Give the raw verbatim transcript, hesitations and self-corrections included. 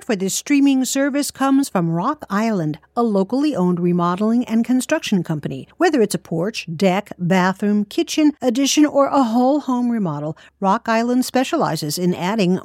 for this streaming service comes from Rock Island, a locally owned remodeling and construction company. Whether it's a porch, deck, bathroom, kitchen, addition, or a whole home remodel, Rock Island specializes in adding